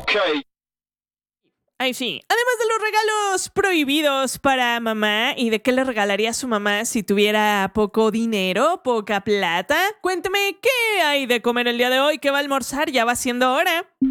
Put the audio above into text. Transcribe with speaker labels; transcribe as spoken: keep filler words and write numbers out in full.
Speaker 1: Ay, sí. Además de los regalos prohibidos para mamá y de qué le regalaría a su mamá si tuviera poco dinero, poca plata, cuéntame qué hay de comer el día de hoy, qué va a almorzar, ya va siendo hora.